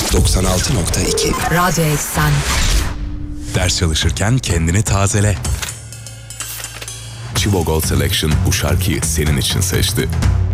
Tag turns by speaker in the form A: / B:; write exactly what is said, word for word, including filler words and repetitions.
A: doksan altı nokta iki
B: Radyo Eksen.
C: Ders çalışırken kendini tazele.
D: Chibo Gold Selection bu şarkıyı senin için seçti.